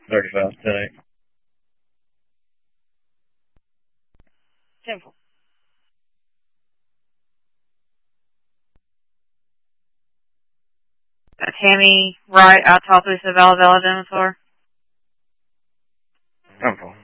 35 tonight. Simple. Tammy Wright, Altopolis of Alabama, Denver. Simple.